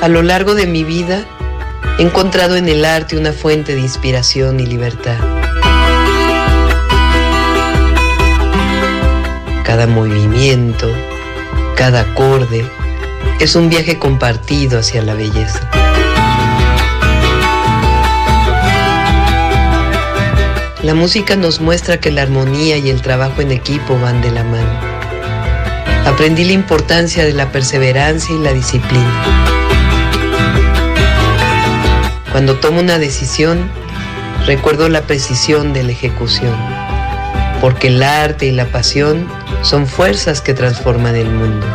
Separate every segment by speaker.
Speaker 1: A lo largo de mi vida, he encontrado en el arte una fuente de inspiración y libertad. Cada movimiento, cada acorde, es un viaje compartido hacia la belleza. La música nos muestra que la armonía y el trabajo en equipo van de la mano. Aprendí la importancia de la perseverancia y la disciplina. Cuando tomo una decisión, recuerdo la precisión de la ejecución, porque el arte y la pasión son fuerzas que transforman el mundo.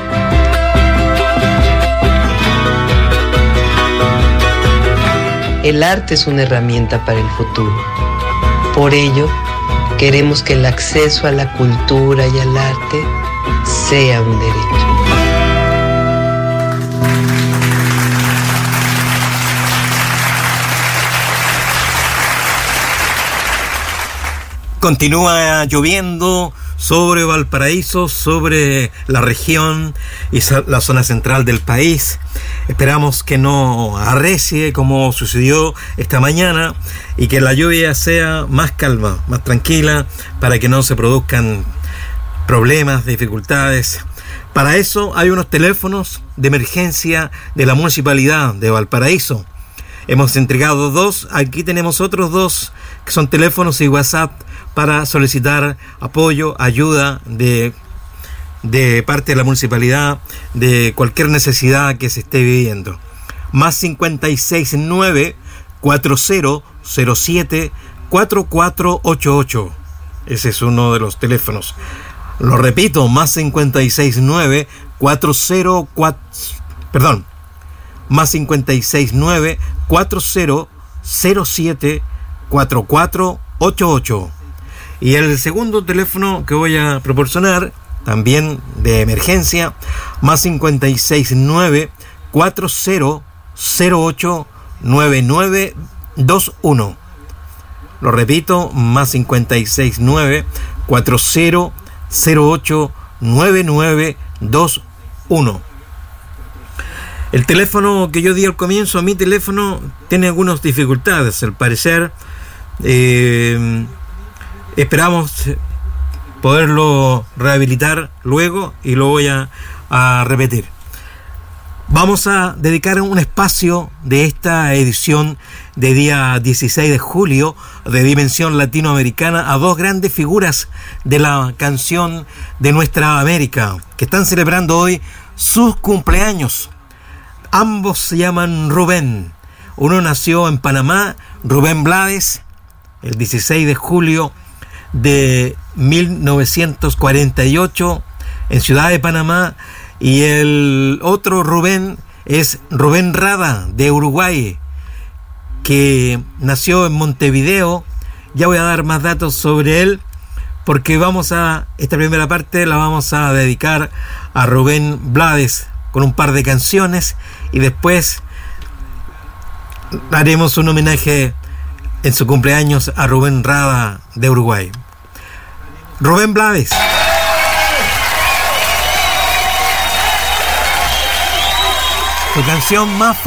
Speaker 1: El arte es una herramienta para el futuro. Por ello, queremos que el acceso a la cultura y al arte sea un derecho.
Speaker 2: Continúa lloviendo sobre Valparaíso, sobre la región y la zona central del país. Esperamos que no arrecie como sucedió esta mañana y que la lluvia sea más calma, más tranquila, para que no se produzcan problemas, dificultades. Para eso hay unos teléfonos de emergencia de la Municipalidad de Valparaíso. Hemos entregado 2, aquí tenemos otros 2 que son teléfonos y WhatsApp para solicitar apoyo, ayuda de parte de la municipalidad de cualquier necesidad que se esté viviendo. Más 569 4007 4488. Ese es uno de los teléfonos. Lo repito, más 569 más 569 4007 4488. Y el segundo teléfono que voy a proporcionar, también de emergencia, más 569 4008 9921. Lo repito, más 569 4008 9921. El teléfono que yo di al comienzo, mi teléfono, tiene algunas dificultades, al parecer. Esperamos poderlo rehabilitar luego y lo voy a repetir. Vamos a dedicar un espacio de esta edición de día 16 de julio de Dimensión Latinoamericana a 2 grandes figuras de la canción de nuestra América, que están celebrando hoy sus cumpleaños. Ambos se llaman Rubén. Uno nació en Panamá, Rubén Blades, el 16 de julio de 1948 en Ciudad de Panamá, y el otro Rubén es Rubén Rada, de Uruguay, que nació en Montevideo. Ya voy a dar más datos sobre él, porque esta primera parte la vamos a dedicar a Rubén Blades con un par de canciones, y después haremos un homenaje en su cumpleaños a Rubén Rada de Uruguay. Rubén Blades. Su canción más